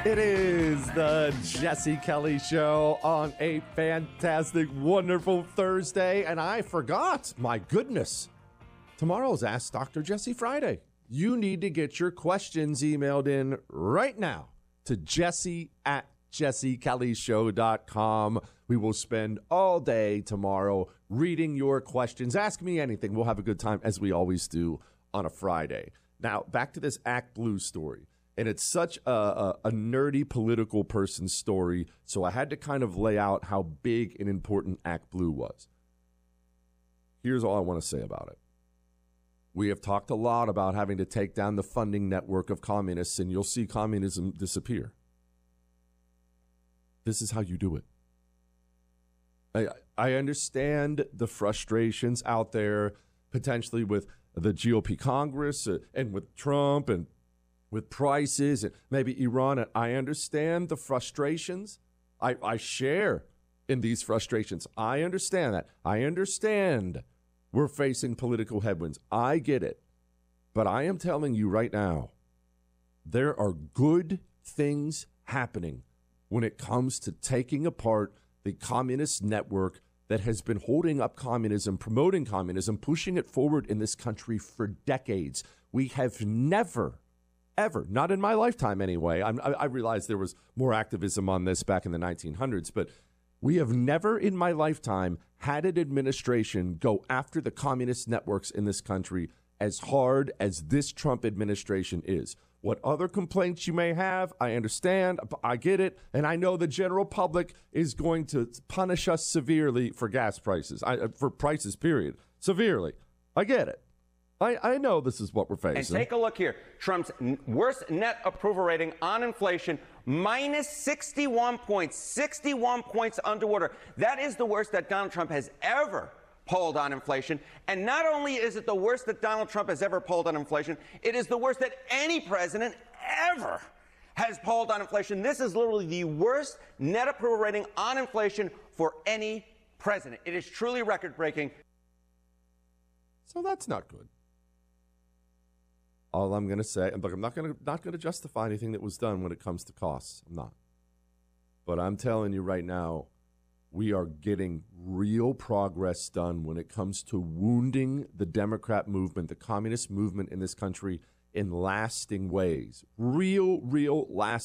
It is the Jesse Kelly Show on a fantastic, wonderful Thursday. And I forgot, my goodness, tomorrow's Ask Dr. Jesse Friday. You need to get your questions emailed in right now to jesse@jessekellyshow.com. We will spend all day tomorrow reading your questions. Ask me anything. We'll have a good time, as we always do on a Friday. Now, back to this Act Blue story. And it's such a nerdy political person's story, so I had to kind of lay out how big and important Act Blue was. Here's all I want to say about it. We have talked a lot about having to take down the funding network of communists, and you'll see communism disappear. This is how you do it. I understand the frustrations out there, potentially with the GOP Congress and with Trump and with prices and maybe Iran. And I understand the frustrations. I share in these frustrations. I understand that. I understand we're facing political headwinds. I get it. But I am telling you right now, there are good things happening when it comes to taking apart the communist network that has been holding up communism, promoting communism, pushing it forward in this country for decades. We have never, ever, not in my lifetime anyway, I realize there was more activism on this back in the 1900s, but we have never in my lifetime had an administration go after the communist networks in this country as hard as this Trump administration is. What other complaints you may have, I understand, I get it, and I know the general public is going to punish us severely for gas prices, for prices, period, severely. I get it. I know this is what we're facing. And take a look here. Trump's worst net approval rating on inflation, minus 61 points, 61 points underwater. That is the worst that Donald Trump has ever polled on inflation. And not only is it the worst that Donald Trump has ever polled on inflation, it is the worst that any president ever has polled on inflation. This is literally the worst net approval rating on inflation for any president. It is truly record-breaking. So that's not good. All I'm going to say, and look, I'm not going to justify anything that was done when it comes to costs. I'm not. But I'm telling you right now, we are getting real progress done when it comes to wounding the Democrat movement, the communist movement in this country in lasting ways. Real lasting